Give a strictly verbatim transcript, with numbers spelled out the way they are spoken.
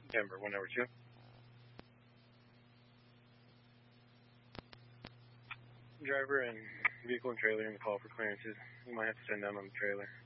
Denver, one number two. Driver and vehicle and trailer in the call for clearances. You might have to send down on the trailer.